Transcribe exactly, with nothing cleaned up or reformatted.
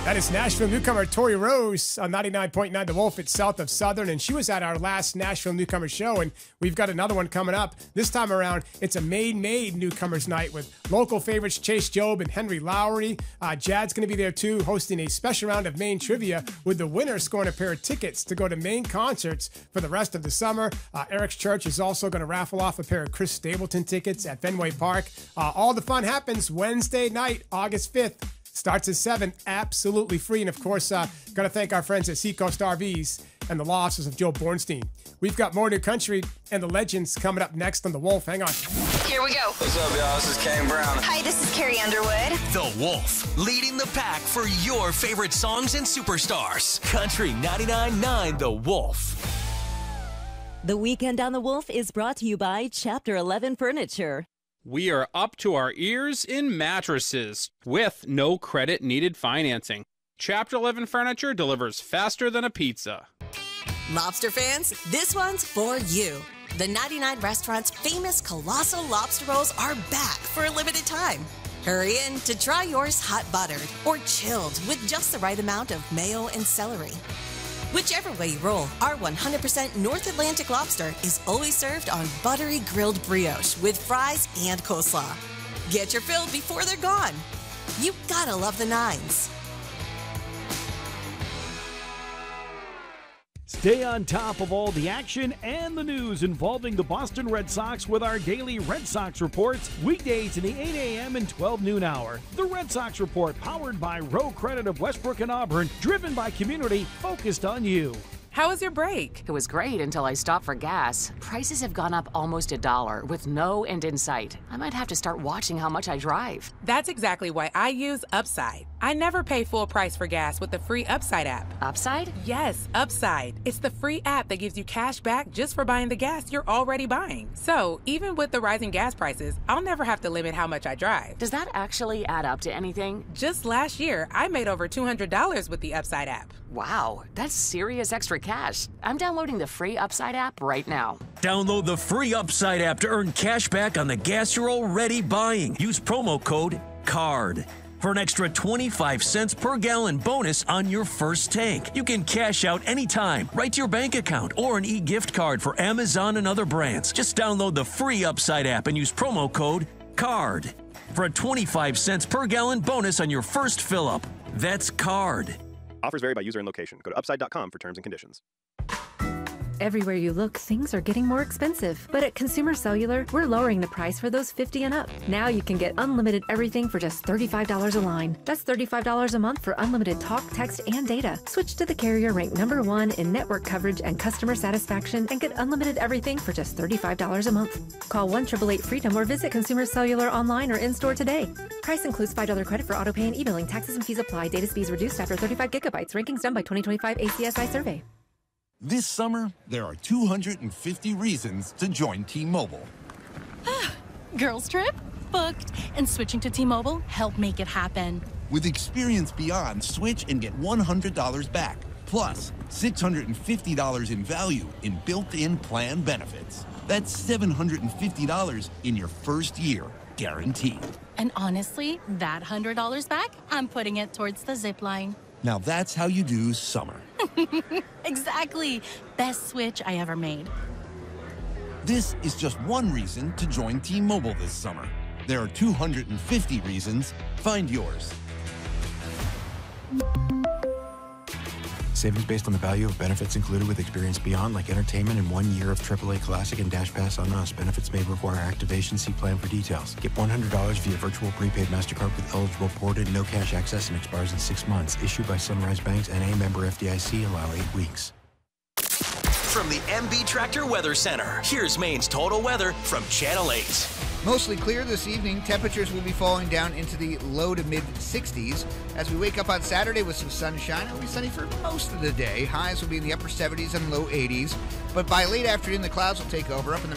That is Nashville newcomer Tori Rose on ninety-nine point nine The Wolf. It's south of Southern, and she was at our last Nashville newcomer show, and we've got another one coming up. This time around, it's a Maid-Made newcomers night with local favorites Chase Job and Henry Lowry. Uh, Jad's going to be there too, hosting a special round of Maine trivia with the winner scoring a pair of tickets to go to Maine concerts for the rest of the summer. Uh, Eric's Church is also going to raffle off a pair of Chris Stapleton tickets at Fenway Park. Uh, all the fun happens Wednesday night, August fifth. Starts at seven, absolutely free. And of course, uh, got to thank our friends at Seacoast R Vs and the law offices of Joe Bornstein. We've got more new country and the legends coming up next on The Wolf. Hang on. Here we go. What's up, y'all? This is Kane Brown. Hi, this is Carrie Underwood. The Wolf, leading the pack for your favorite songs and superstars. Country ninety-nine point nine The Wolf. The Weekend on The Wolf is brought to you by Chapter eleven Furniture. We are up to our ears in mattresses with no credit needed financing. Chapter eleven Furniture delivers faster than a pizza. Lobster fans, this one's for you. The ninety-nine Restaurant's famous Colossal Lobster Rolls are back for a limited time. Hurry in to try yours hot buttered or chilled with just the right amount of mayo and celery. Whichever way you roll, our one hundred percent North Atlantic lobster is always served on buttery grilled brioche with fries and coleslaw. Get your fill before they're gone. You gotta love the nines. Stay on top of all the action and the news involving the Boston Red Sox with our daily Red Sox reports, weekdays in the eight a.m. and twelve noon hour. The Red Sox Report, powered by Row Credit of Westbrook and Auburn, driven by community, focused on you. How was your break? It was great until I stopped for gas. Prices have gone up almost a dollar with no end in sight. I might have to start watching how much I drive. That's exactly why I use Upside. I never pay full price for gas with the free Upside app. Upside? Yes, Upside. It's the free app that gives you cash back just for buying the gas you're already buying. So, even with the rising gas prices, I'll never have to limit how much I drive. Does that actually add up to anything? Just last year, I made over two hundred dollars with the Upside app. Wow, that's serious extra cash. I'm downloading the free Upside app right now. Download the free Upside app to earn cash back on the gas you're already buying. Use promo code CARD for an extra twenty-five cents per gallon bonus on your first tank. You can cash out anytime, right to your bank account, or an e-gift card for Amazon and other brands. Just download the free Upside app and use promo code CARD for a twenty-five cents per gallon bonus on your first fill-up. That's CARD. Offers vary by user and location. Go to upside dot com for terms and conditions. Everywhere you look, things are getting more expensive. But at Consumer Cellular, we're lowering the price for those fifty and up. Now you can get unlimited everything for just thirty-five dollars a line. That's thirty-five dollars a month for unlimited talk, text, and data. Switch to the carrier ranked number one in network coverage and customer satisfaction and get unlimited everything for just thirty-five dollars a month. Call one eight eight eight FREEDOM or visit Consumer Cellular online or in-store today. Price includes five dollars credit for autopay and e-billing. Taxes and fees apply. Data speeds reduced after thirty-five gigabytes. Rankings done by twenty twenty-five A C S I survey. This summer, there are two hundred fifty reasons to join T-Mobile. Girls trip? Booked. And switching to T-Mobile helped make it happen. With Experience Beyond, switch and get one hundred dollars back. Plus, six hundred fifty dollars in value in built-in plan benefits. That's seven hundred fifty dollars in your first year, guaranteed. And honestly, that one hundred dollars back, I'm putting it towards the zip line. Now that's how you do summer. Exactly. Best switch I ever made. This is just one reason to join T-Mobile this summer. There are two hundred fifty reasons. Find yours. Savings based on the value of benefits included with Experience Beyond, like entertainment and one year of triple A Classic and Dash Pass on us. Benefits may require activation. See plan for details. Get one hundred dollars via virtual prepaid MasterCard with eligible ported, no cash access, and expires in six months. Issued by Sunrise Banks, N A member F D I C. Allow eight weeks. From the M B Tractor Weather Center, here's Maine's total weather from Channel eight. Mostly clear this evening. Temperatures will be falling down into the low to mid sixties. As we wake up on Saturday with some sunshine, it'll be sunny for most of the day. Highs will be in the upper seventies and low eighties. But by late afternoon, the clouds will take over up in the